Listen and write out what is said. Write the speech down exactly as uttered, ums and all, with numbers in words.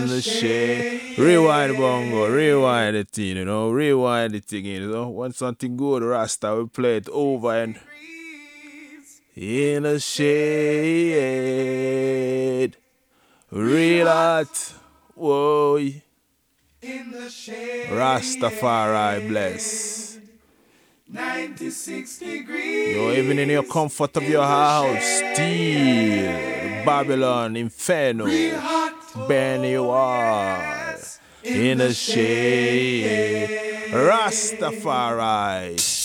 the shade. Rewind bongo, rewind the thing, you know, rewind the thing, you know. When something good, Rasta, we play it over and in the shade. Real hot, whoa. In the shade. Rastafari bless. ninety-six degrees. Yo, even in your comfort of your house, still Babylon, Inferno, Benny War, in the shade, Rastafari.